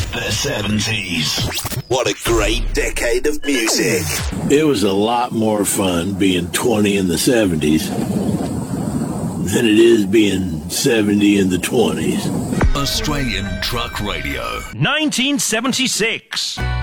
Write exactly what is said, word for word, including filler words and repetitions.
The seventies. What a great decade of music. It was a lot more fun being twenty in the seventies than it is being seventy in the twenties. Australian Truck Radio. nineteen seventy-six.